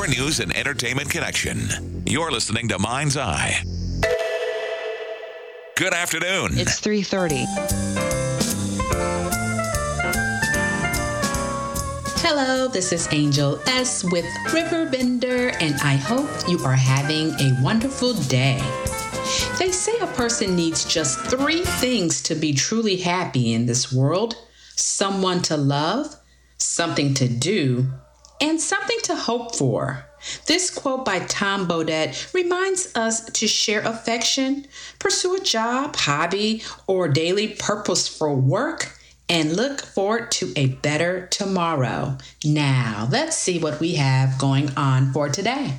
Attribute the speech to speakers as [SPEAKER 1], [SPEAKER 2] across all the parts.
[SPEAKER 1] news and entertainment connection. You're listening to Mind's Eye. Good afternoon.
[SPEAKER 2] It's 3:30.
[SPEAKER 3] Hello, this is Angel S. with Riverbender, and I hope you are having a wonderful day. They say a person needs just 3 things to be truly happy in this world: someone to love, something to do, and something to hope for. This quote by Tom Bodett reminds us to share affection, pursue a job, hobby, or daily purposeful work, and look forward to a better tomorrow. Now, let's see what we have going on for today.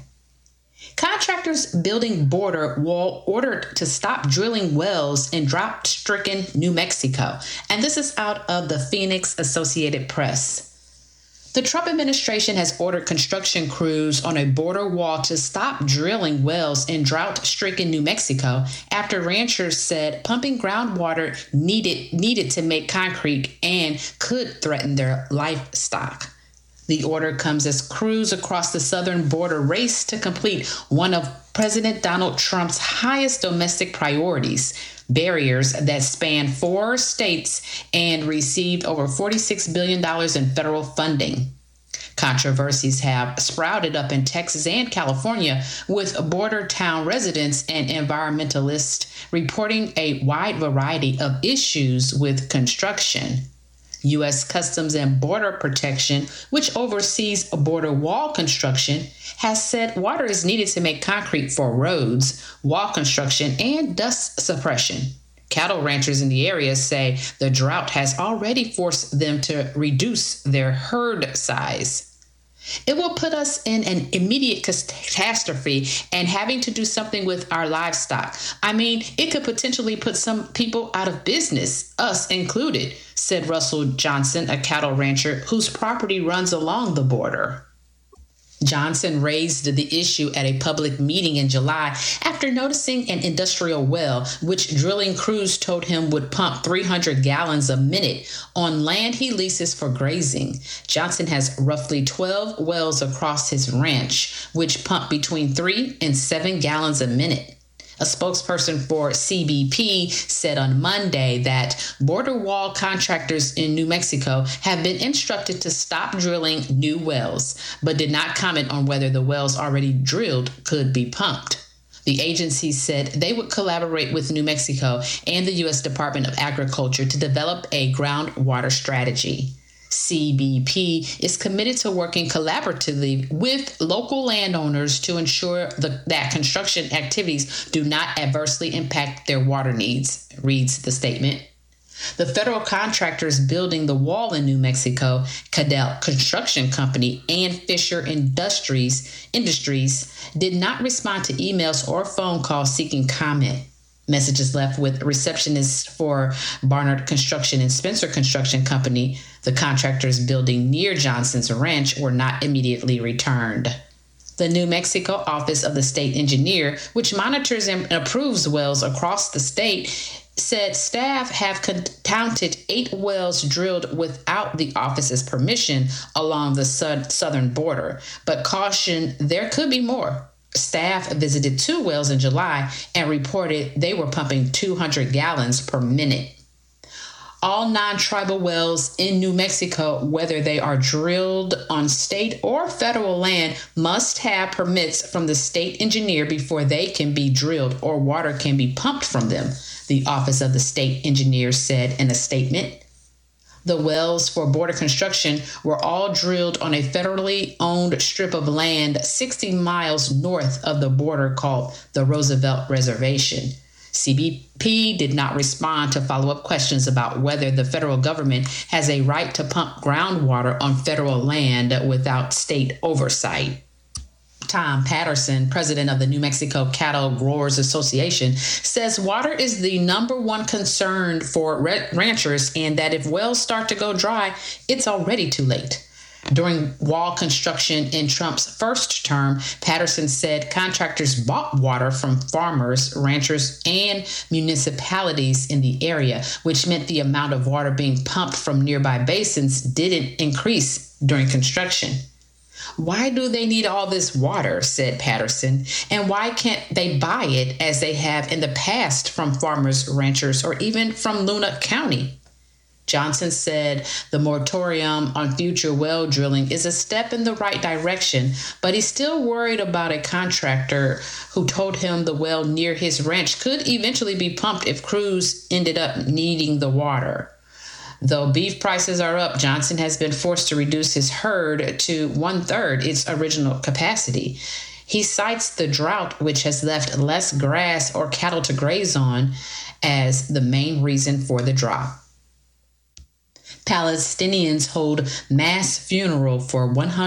[SPEAKER 3] Contractors building border wall ordered to stop drilling wells in drought-stricken New Mexico. And this is out of the Phoenix Associated Press. The Trump administration has ordered construction crews on a border wall to stop drilling wells in drought-stricken New Mexico after ranchers said pumping groundwater needed to make concrete and could threaten their livestock. The order comes as crews across the southern border race to complete one of President Donald Trump's highest domestic priorities, barriers that span 4 states and received over $46 billion in federal funding. Controversies have sprouted up in Texas and California, with border town residents and environmentalists reporting a wide variety of issues with construction. U.S. Customs and Border Protection, which oversees border wall construction, has said water is needed to make concrete for roads, wall construction, and dust suppression. Cattle ranchers in the area say the drought has already forced them to reduce their herd size. It will put us in an immediate catastrophe and having to do something with our livestock. I mean, it could potentially put some people out of business, us included, said Russell Johnson, a cattle rancher whose property runs along the border. Johnson raised the issue at a public meeting in July after noticing an industrial well, which drilling crews told him would pump 300 gallons a minute on land he leases for grazing. Johnson has roughly 12 wells across his ranch, which pump between 3 and 7 gallons a minute. A spokesperson for CBP said on Monday that border wall contractors in New Mexico have been instructed to stop drilling new wells, but did not comment on whether the wells already drilled could be pumped. The agency said they would collaborate with New Mexico and the U.S. Department of Agriculture to develop a groundwater strategy. CBP is committed to working collaboratively with local landowners to ensure that construction activities do not adversely impact their water needs, reads the statement. The federal contractors building the wall in New Mexico, Cadell Construction Company, and Fisher Industries, did not respond to emails or phone calls seeking comment. Messages left with receptionists for Barnard Construction and Spencer Construction Company, the contractors building near Johnson's ranch, were not immediately returned. The New Mexico Office of the State Engineer, which monitors and approves wells across the state, said staff have counted 8 wells drilled without the office's permission along the southern border, but cautioned there could be more. Staff visited 2 wells in July and reported they were pumping 200 gallons per minute. All non-tribal wells in New Mexico, whether they are drilled on state or federal land, must have permits from the state engineer before they can be drilled or water can be pumped from them, the Office of the State Engineer said in a statement. The wells for border construction were all drilled on a federally owned strip of land 60 miles north of the border called the Roosevelt Reservation. CBP did not respond to follow-up questions about whether the federal government has a right to pump groundwater on federal land without state oversight. Tom Patterson, president of the New Mexico Cattle Growers Association, says water is the number one concern for ranchers and that if wells start to go dry, it's already too late. During wall construction in Trump's first term, Patterson said contractors bought water from farmers, ranchers, and municipalities in the area, which meant the amount of water being pumped from nearby basins didn't increase during construction. Why do they need all this water, said Patterson, and why can't they buy it as they have in the past from farmers, ranchers, or even from Luna County? Johnson said the moratorium on future well drilling is a step in the right direction, but he's still worried about a contractor who told him the well near his ranch could eventually be pumped if crews ended up needing the water. Though beef prices are up, Johnson has been forced to reduce his herd to 1/3 its original capacity. He cites the drought, which has left less grass or cattle to graze on, as the main reason for the drop. Palestinians hold mass funeral for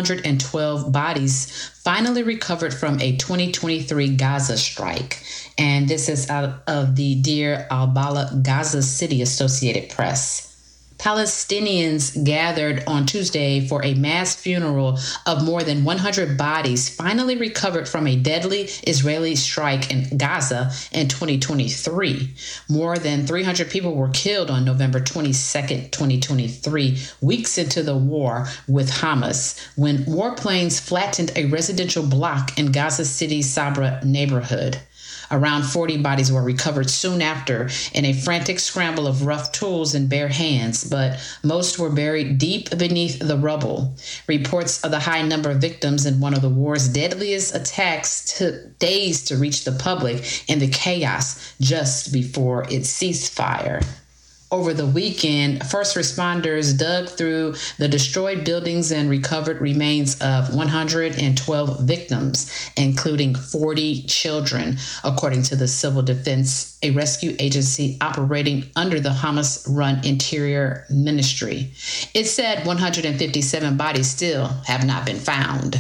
[SPEAKER 3] 112 bodies finally recovered from a 2023 Gaza strike. And this is out of the Deir al-Balah Gaza City Associated Press. Palestinians gathered on Tuesday for a mass funeral of more than 100 bodies finally recovered from a deadly Israeli strike in Gaza in 2023. More than 300 people were killed on November 22, 2023, weeks into the war with Hamas, when warplanes flattened a residential block in Gaza City's Sabra neighborhood. Around 40 bodies were recovered soon after in a frantic scramble of rough tools and bare hands, but most were buried deep beneath the rubble. Reports of the high number of victims in one of the war's deadliest attacks took days to reach the public in the chaos just before its ceasefire. Over the weekend, first responders dug through the destroyed buildings and recovered remains of 112 victims, including 40 children, according to the Civil Defense, a rescue agency operating under the Hamas-run Interior Ministry. It said 157 bodies still have not been found.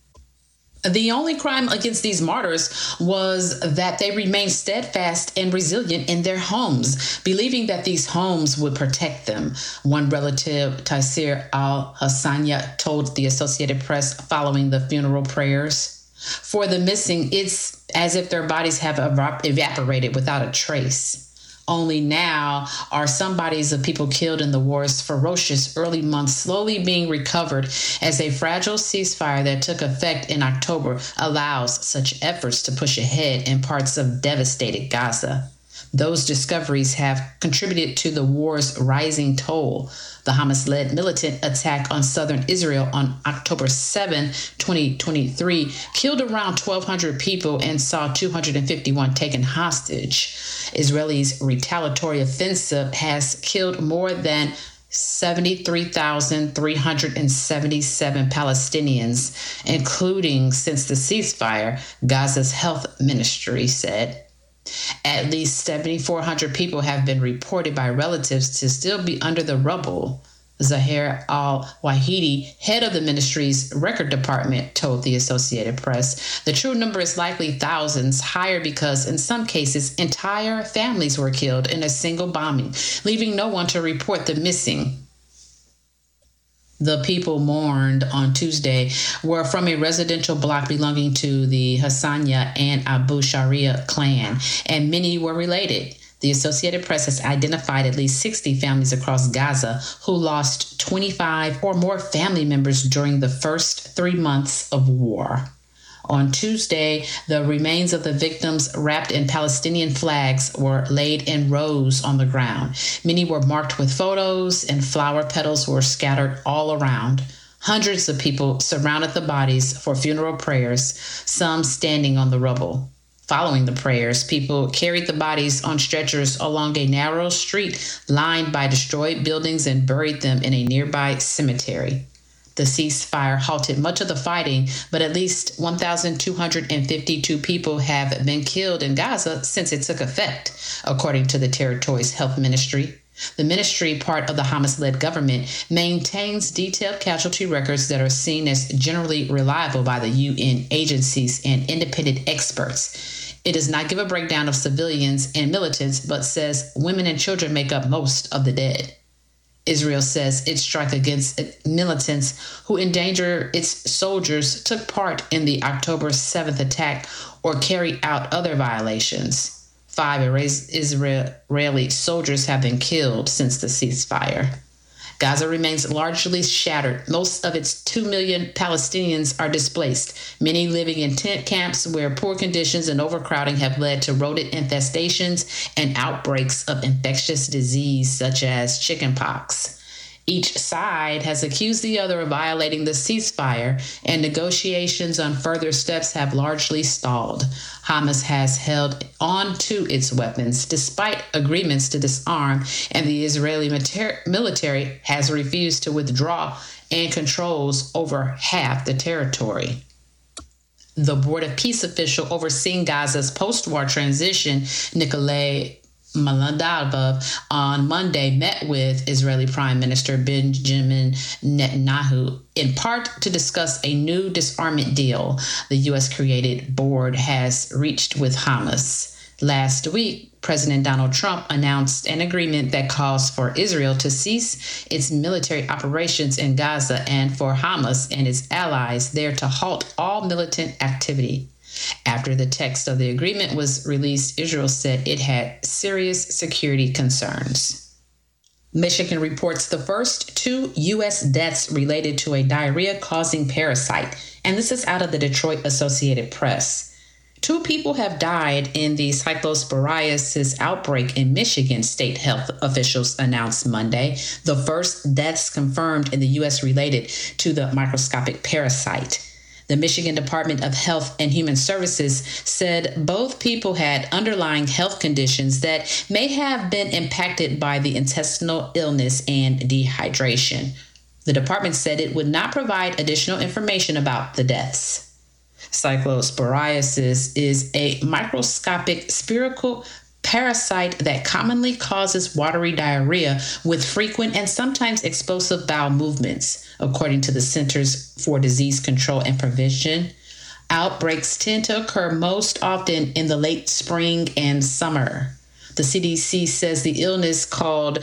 [SPEAKER 3] The only crime against these martyrs was that they remained steadfast and resilient in their homes, believing that these homes would protect them. One relative, Taisir al-Hassania, told the Associated Press following the funeral prayers. For the missing, it's as if their bodies have evaporated without a trace. Only now are some bodies of people killed in the war's ferocious early months slowly being recovered as a fragile ceasefire that took effect in October allows such efforts to push ahead in parts of devastated Gaza. Those discoveries have contributed to the war's rising toll. The Hamas-led militant attack on southern Israel on October 7, 2023, killed around 1,200 people and saw 251 taken hostage. Israel's retaliatory offensive has killed more than 73,377 Palestinians, including since the ceasefire, Gaza's health ministry said. At least 7,400 people have been reported by relatives to still be under the rubble. Zahir al-Wahidi, head of the ministry's record department, told the Associated Press. The true number is likely thousands, higher because in some cases, entire families were killed in a single bombing, leaving no one to report the missing. The people mourned on Tuesday were from a residential block belonging to the Hassania and Abu Sharia clan, and many were related. The Associated Press has identified at least 60 families across Gaza who lost 25 or more family members during the first 3 months of war. On Tuesday, the remains of the victims wrapped in Palestinian flags were laid in rows on the ground. Many were marked with photos and flower petals were scattered all around. Hundreds of people surrounded the bodies for funeral prayers, some standing on the rubble. Following the prayers, people carried the bodies on stretchers along a narrow street lined by destroyed buildings and buried them in a nearby cemetery. The ceasefire halted much of the fighting, but at least 1,252 people have been killed in Gaza since it took effect, according to the territory's health ministry. The ministry, part of the Hamas-led government, maintains detailed casualty records that are seen as generally reliable by the UN agencies and independent experts. It does not give a breakdown of civilians and militants, but says women and children make up most of the dead. Israel says its strike against militants who endanger its soldiers took part in the October 7th attack or carried out other violations. 5 Israeli soldiers have been killed since the ceasefire. Gaza remains largely shattered. Most of its 2 million Palestinians are displaced, many living in tent camps where poor conditions and overcrowding have led to rodent infestations and outbreaks of infectious disease such as chickenpox. Each side has accused the other of violating the ceasefire, and negotiations on further steps have largely stalled. Hamas has held on to its weapons despite agreements to disarm, and the Israeli military has refused to withdraw and controls over half the territory. The Board of Peace official overseeing Gaza's post-war transition, Nikolai Maladov, on Monday met with Israeli Prime Minister Benjamin Netanyahu in part to discuss a new disarmament deal the U.S.-created board has reached with Hamas. Last week, President Donald Trump announced an agreement that calls for Israel to cease its military operations in Gaza and for Hamas and its allies there to halt all militant activity. After the text of the agreement was released, Israel said it had serious security concerns. Michigan reports the first 2 U.S. deaths related to a diarrhea-causing parasite, and this is out of the Detroit Associated Press. 2 people have died in the cyclosporiasis outbreak in Michigan, state health officials announced Monday, the first deaths confirmed in the U.S. related to the microscopic parasite. The Michigan Department of Health and Human Services said both people had underlying health conditions that may have been impacted by the intestinal illness and dehydration. The department said it would not provide additional information about the deaths. Cyclosporiasis is a microscopic spherical parasite that commonly causes watery diarrhea with frequent and sometimes explosive bowel movements, according to the Centers for Disease Control and Prevention. Outbreaks tend to occur most often in the late spring and summer. The CDC says the illness called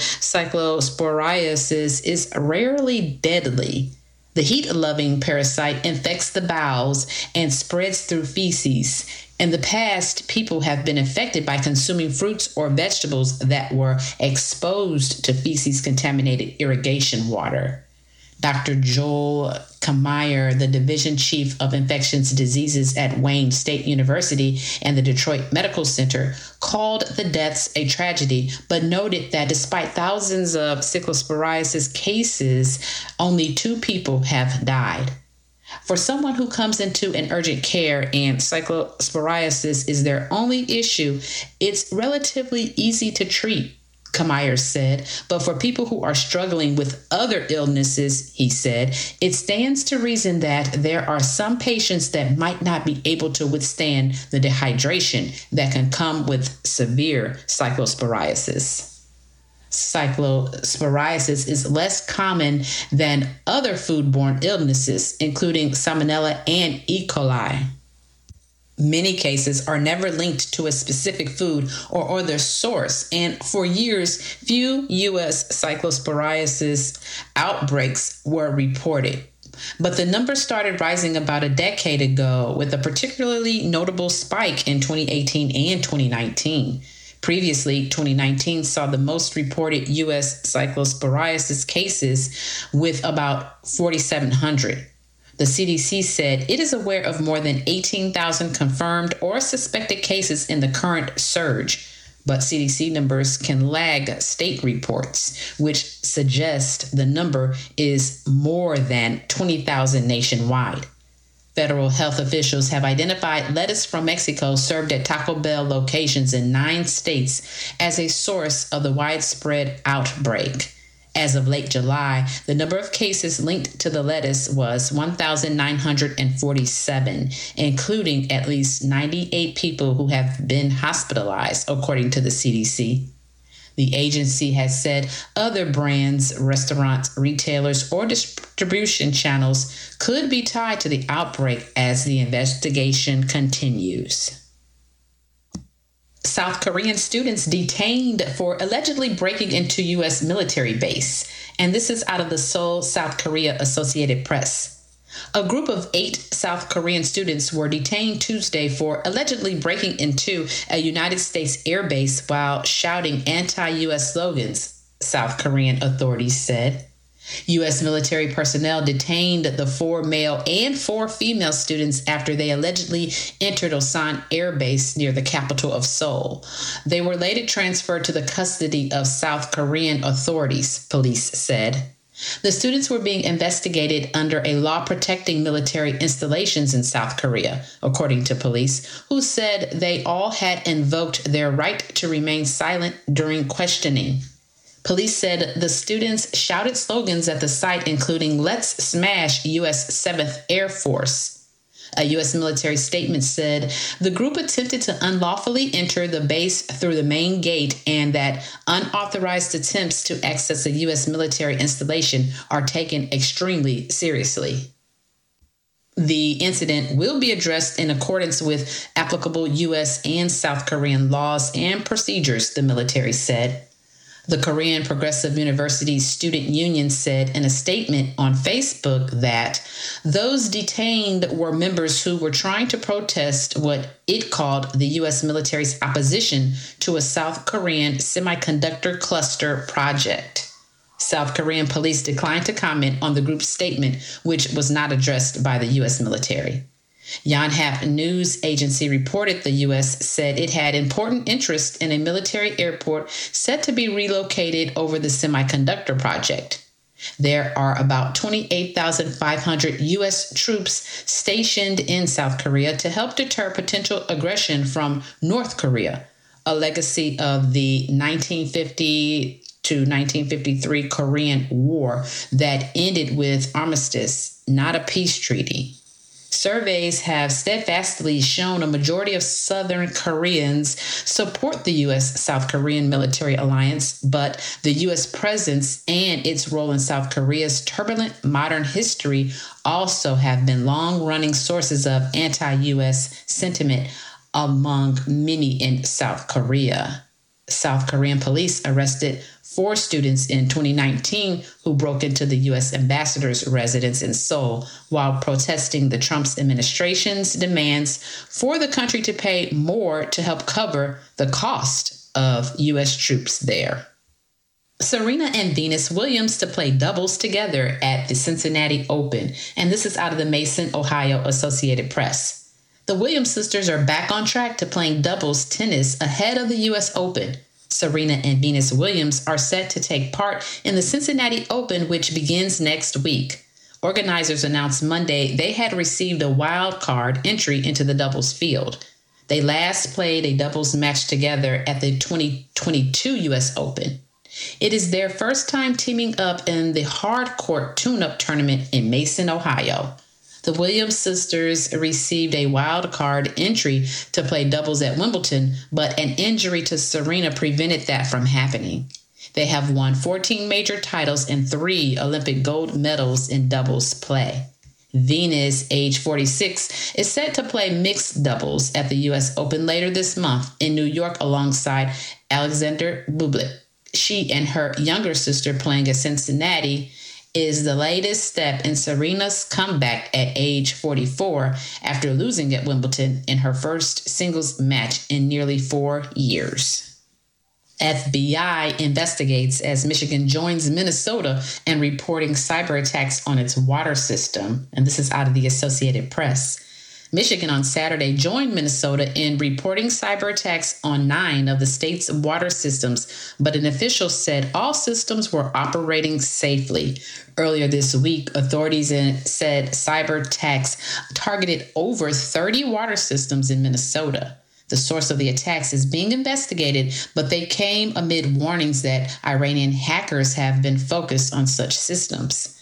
[SPEAKER 3] cyclosporiasis is rarely deadly. The heat-loving parasite infects the bowels and spreads through feces. In the past, people have been infected by consuming fruits or vegetables that were exposed to feces-contaminated irrigation water. Dr. Joel Kamier, the division chief of infectious diseases at Wayne State University and the Detroit Medical Center, called the deaths a tragedy, but noted that despite thousands of cyclosporiasis cases, only 2 people have died. For someone who comes into an urgent care and cyclosporiasis is their only issue, it's relatively easy to treat, Kamier said. But for people who are struggling with other illnesses, he said, it stands to reason that there are some patients that might not be able to withstand the dehydration that can come with severe cyclosporiasis. Cyclosporiasis is less common than other foodborne illnesses, including Salmonella and E. coli. Many cases are never linked to a specific food or other source, and for years, few U.S. cyclosporiasis outbreaks were reported. But the number started rising about a decade ago, with a particularly notable spike in 2018 and 2019. Previously, 2019 saw the most reported U.S. cyclosporiasis cases with about 4,700. The CDC said it is aware of more than 18,000 confirmed or suspected cases in the current surge, but CDC numbers can lag state reports, which suggest the number is more than 20,000 nationwide. Federal health officials have identified lettuce from Mexico served at Taco Bell locations in 9 states as a source of the widespread outbreak. As of late July, the number of cases linked to the lettuce was 1,947, including at least 98 people who have been hospitalized, according to the CDC. The agency has said other brands, restaurants, retailers, or distribution channels could be tied to the outbreak as the investigation continues. South Korean students detained for allegedly breaking into U.S. military base. And this is out of the Seoul, South Korea Associated Press. A group of 8 South Korean students were detained Tuesday for allegedly breaking into a United States air base while shouting anti-U.S. slogans, South Korean authorities said. U.S. military personnel detained the 4 male and 4 female students after they allegedly entered Osan Air Base near the capital of Seoul. They were later transferred to the custody of South Korean authorities, police said. The students were being investigated under a law protecting military installations in South Korea, according to police, who said they all had invoked their right to remain silent during questioning. Police said the students shouted slogans at the site, including "Let's smash U.S. 7th Air Force." A U.S. military statement said the group attempted to unlawfully enter the base through the main gate and that unauthorized attempts to access a U.S. military installation are taken extremely seriously. The incident will be addressed in accordance with applicable U.S. and South Korean laws and procedures, the military said. The Korean Progressive University Student Union said in a statement on Facebook that those detained were members who were trying to protest what it called the U.S. military's opposition to a South Korean semiconductor cluster project. South Korean police declined to comment on the group's statement, which was not addressed by the U.S. military. Yonhap News Agency reported the U.S. said it had important interest in a military airport set to be relocated over the semiconductor project. There are about 28,500 U.S. troops stationed in South Korea to help deter potential aggression from North Korea, a legacy of the 1950 to 1953 Korean War that ended with armistice, not a peace treaty. Surveys have steadfastly shown a majority of Southern Koreans support the U.S.-South Korean military alliance, but the U.S. presence and its role in South Korea's turbulent modern history also have been long-running sources of anti-U.S. sentiment among many in South Korea. South Korean police arrested 4 students in 2019 who broke into the U.S. ambassador's residence in Seoul while protesting the Trump administration's demands for the country to pay more to help cover the cost of U.S. troops there. Serena and Venus Williams to play doubles together at the Cincinnati Open, and this is out of the Mason, Ohio Associated Press. The Williams sisters are back on track to playing doubles tennis ahead of the U.S. Open. Serena and Venus Williams are set to take part in the Cincinnati Open, which begins next week. Organizers announced Monday they had received a wild card entry into the doubles field. They last played a doubles match together at the 2022 U.S. Open. It is their first time teaming up in the hard court tune-up tournament in Mason, Ohio. The Williams sisters received a wild card entry to play doubles at Wimbledon, but an injury to Serena prevented that from happening. They have won 14 major titles and 3 Olympic gold medals in doubles play. Venus, age 46, is set to play mixed doubles at the U.S. Open later this month in New York alongside Alexander Bublik. She and her younger sister playing at Cincinnati is the latest step in Serena's comeback at age 44 after losing at Wimbledon in her first singles match in nearly 4 years. FBI investigates as Michigan joins Minnesota in reporting cyber attacks on its water system, and this is out of the Associated Press. Michigan on Saturday joined Minnesota in reporting cyber attacks on 9 of the state's water systems, but an official said all systems were operating safely. Earlier this week, authorities said cyber attacks targeted over 30 water systems in Minnesota. The source of the attacks is being investigated, but they came amid warnings that Iranian hackers have been focused on such systems.